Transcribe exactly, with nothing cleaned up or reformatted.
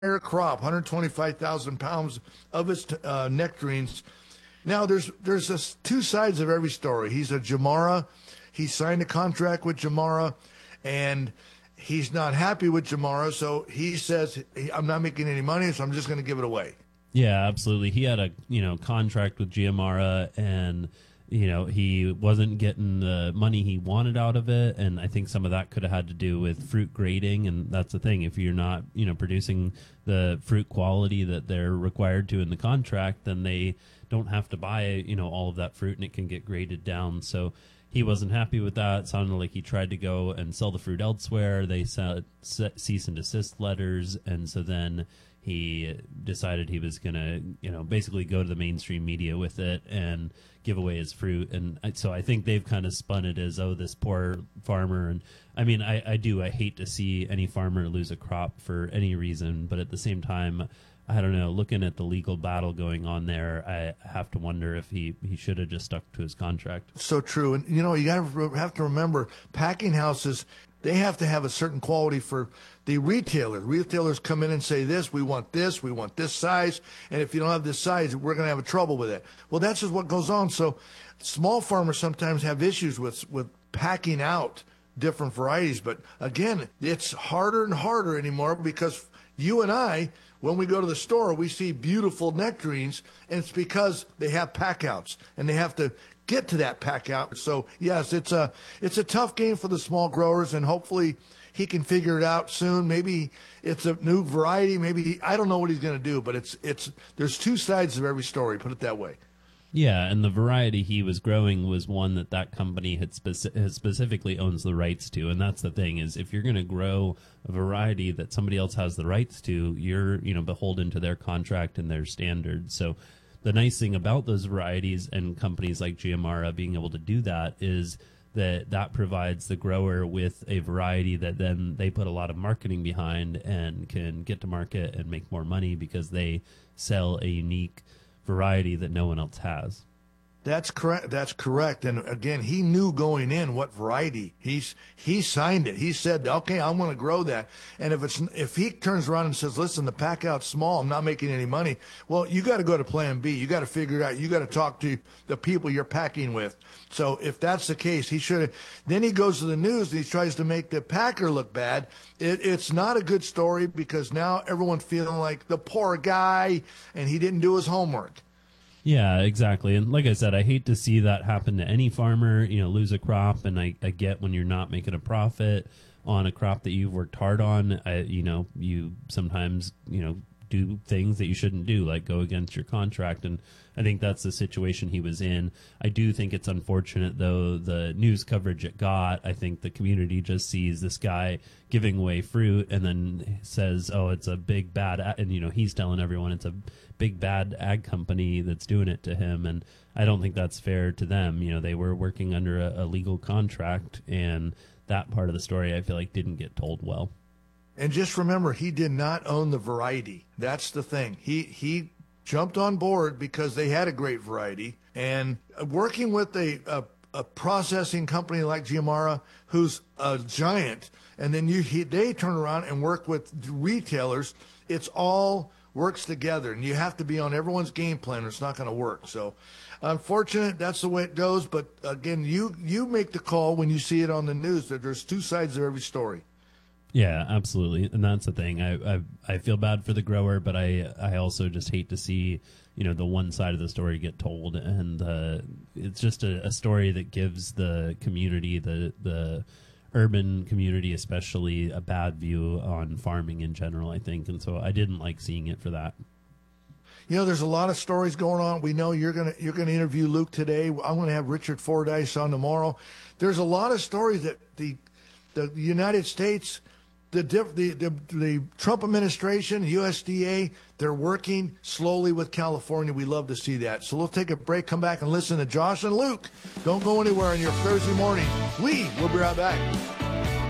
crop, one hundred twenty-five thousand pounds of its uh, nectarines. Now, there's there's a, two sides of every story. He's a Jamara. He signed a contract with Jamara, and he's not happy with Jamara, so he says, I'm not making any money, so I'm just going to give it away. Yeah, absolutely. He had a you know contract with Giamara, and you know he wasn't getting the money he wanted out of it, and I think some of that could have had to do with fruit grading, and that's the thing. If you're not you know producing the fruit quality that they're required to in the contract, then they don't have to buy you know all of that fruit, and it can get graded down. So he wasn't happy with that. It sounded like he tried to go and sell the fruit elsewhere. They sent cease and desist letters, and so then he decided he was going to, you know, basically go to the mainstream media with it and give away his fruit. And so I think they've kind of spun it as, oh, this poor farmer. And I mean, I, I do, I hate to see any farmer lose a crop for any reason, but at the same time, I don't know, looking at the legal battle going on there, I have to wonder if he, he should have just stuck to his contract. So true. And, you know, you got to have to remember, packing houses, they have to have a certain quality for the retailers. Retailers come in and say this, we want this, we want this size, and if you don't have this size, we're going to have a trouble with it. Well, that's just what goes on. So small farmers sometimes have issues with, with packing out different varieties. But again, it's harder and harder anymore because you and I, when we go to the store, we see beautiful nectarines, and it's because they have pack outs, and they have to get to that pack out. So yes, it's a it's a tough game for the small growers, and hopefully he can figure it out soon. Maybe it's a new variety. Maybe he, I don't know what he's going to do, but it's it's there's two sides of every story. Put it that way. Yeah, and the variety he was growing was one that that company had speci- has specifically owns the rights to, and that's the thing is if you're going to grow a variety that somebody else has the rights to, you're you know beholden to their contract and their standards. So the nice thing about those varieties and companies like Giamara being able to do that is that that provides the grower with a variety that then they put a lot of marketing behind and can get to market and make more money because they sell a unique variety that no one else has. That's correct. That's correct. And again, he knew going in what variety. He's he signed it. He said, "Okay, I'm going to grow that." And if it's if he turns around and says, "Listen, the pack out's small. I'm not making any money." Well, you got to go to Plan B. You got to figure it out. You got to talk to the people you're packing with. So if that's the case, he should have. Then he goes to the news and he tries to make the packer look bad. It, it's not a good story because now everyone's feeling like the poor guy and he didn't do his homework. Yeah, exactly. And like I said, I hate to see that happen to any farmer, you know, lose a crop. And I, I get when you're not making a profit on a crop that you've worked hard on, I, you know, you sometimes, you know, do things that you shouldn't do, like go against your contract. And I think that's the situation he was in. I do think it's unfortunate, though, the news coverage it got. I think the community just sees this guy giving away fruit and then says, oh, it's a big bad, and, you know, he's telling everyone it's a big bad ag company that's doing it to him. And I don't think that's fair to them. You know, they were working under a, a legal contract, and that part of the story I feel like didn't get told well. And just remember, he did not own the variety. That's the thing. He he jumped on board because they had a great variety. And working with a, a, a processing company like Giamara, who's a giant, and then you he, they turn around and work with retailers, it's all works together. And you have to be on everyone's game plan or it's not going to work. So unfortunate, that's the way it goes. But again, you, you make the call when you see it on the news that there's two sides of every story. Yeah, absolutely, and that's the thing. I, I I feel bad for the grower, but I I also just hate to see you know the one side of the story get told, and uh, it's just a, a story that gives the community, the the urban community especially, a bad view on farming in general, I think, and so I didn't like seeing it for that. You know, there's a lot of stories going on. We know you're gonna you're gonna interview Luke today. I'm gonna have Richard Fordyce on tomorrow. There's a lot of stories that the the United States. The, the the the Trump administration, U S D A, they're working slowly with California. We love to see that. So we'll take a break, come back, and listen to Josh and Luke. Don't go anywhere on your Thursday morning. We will be right back.